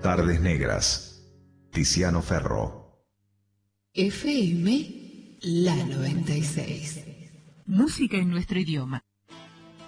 Tardes Negras, Tiziano Ferro. FM La 96. Música en nuestro idioma.